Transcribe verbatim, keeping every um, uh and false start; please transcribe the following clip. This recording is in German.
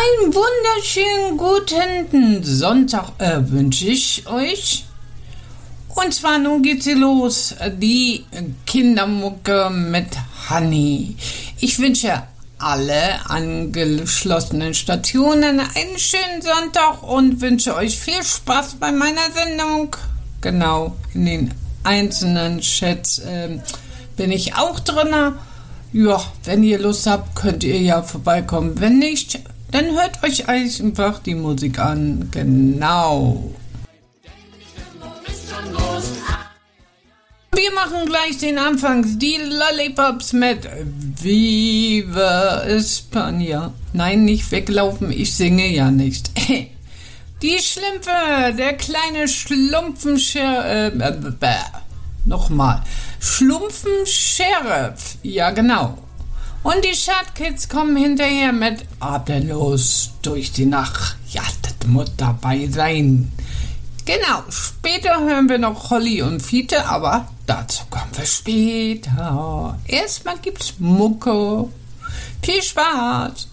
Einen wunderschönen guten Sonntag äh, wünsche ich euch. Und zwar nun geht's hier los, die Kindermucke mit Honey. Ich wünsche alle angeschlossenen Stationen einen schönen Sonntag und wünsche euch viel Spaß bei meiner Sendung. Genau, in den einzelnen Chats äh, bin ich auch drin. Ja, wenn ihr Lust habt, könnt ihr ja vorbeikommen. Wenn nicht, dann hört euch einfach die Musik an. Genau. Wir machen gleich den Anfang. Die Lollipops mit Viva España. Nein, nicht weglaufen, ich singe ja nicht. Die Schlümpfe, der kleine Schlumpfen-Sheriff. Äh, äh, Nochmal. Schlumpfen-Sheriff. Ja, genau. Und die Schatzkids kommen hinterher mit Atemlos durch die Nacht. Ja, das muss dabei sein. Genau, später hören wir noch Holly und Fiete, aber dazu kommen wir später. Erstmal gibt's Mucke. Viel Spaß!